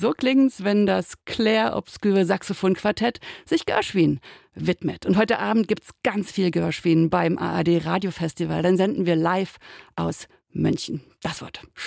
So klingt's, wenn das Clair Obscure Saxophon Quartett sich Gershwin widmet. Und heute Abend gibt's ganz viel Gershwin beim ARD Radiofestival. Dann senden wir live aus München. Das Wort.